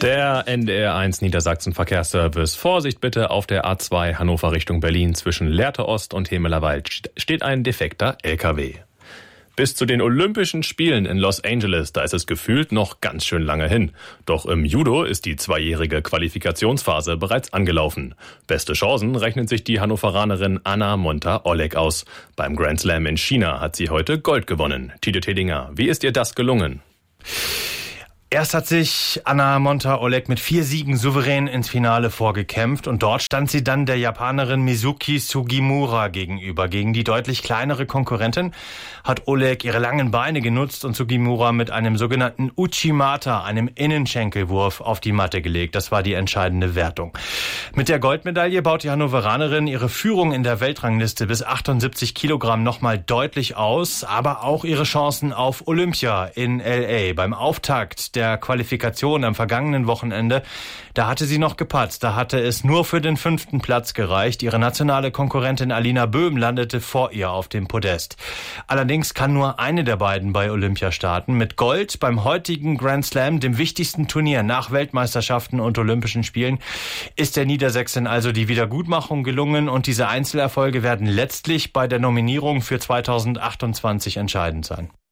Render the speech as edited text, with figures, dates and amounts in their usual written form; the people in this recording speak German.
Der NDR1 Niedersachsen-Verkehrsservice. Vorsicht bitte, auf der A2 Hannover Richtung Berlin zwischen Lehrte Ost und Hemelerwald steht ein defekter LKW. Bis zu den Olympischen Spielen in Los Angeles, da ist es gefühlt noch ganz schön lange hin. Doch im Judo ist die zweijährige Qualifikationsphase bereits angelaufen. Beste Chancen rechnet sich die Hannoveranerin Anna Monta-Oleg aus. Beim Grand Slam in China hat sie heute Gold gewonnen. Tide Tedinger, wie ist ihr das gelungen? Erst hat sich Anna Monta-Oleg mit 4 Siegen souverän ins Finale vorgekämpft und dort stand sie dann der Japanerin Mizuki Sugimura gegenüber. Gegen die deutlich kleinere Konkurrentin hat Oleg ihre langen Beine genutzt und Sugimura mit einem sogenannten Uchimata, einem Innenschenkelwurf, auf die Matte gelegt. Das war die entscheidende Wertung. Mit der Goldmedaille baut die Hannoveranerin ihre Führung in der Weltrangliste bis 78 Kilogramm nochmal deutlich aus, aber auch ihre Chancen auf Olympia in L.A. Beim Auftakt der Qualifikation am vergangenen Wochenende, da hatte sie noch gepatzt. Da hatte es nur für den 5. Platz gereicht. Ihre nationale Konkurrentin Alina Böhm landete vor ihr auf dem Podest. Allerdings kann nur eine der beiden bei Olympia starten. Mit Gold beim heutigen Grand Slam, dem wichtigsten Turnier nach Weltmeisterschaften und Olympischen Spielen, ist der Niedersächsin also die Wiedergutmachung gelungen und diese Einzelerfolge werden letztlich bei der Nominierung für 2028 entscheidend sein.